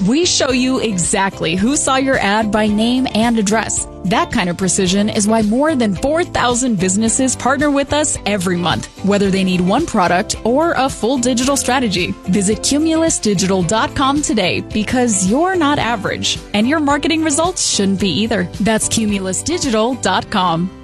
We show you exactly who saw your ad by name and address. That kind of precision is why more than 4,000 businesses partner with us every month, whether they need one product or a full digital strategy. Visit cumulusdigital.com today because you're not average, and your marketing results shouldn't be either. That's cumulusdigital.com.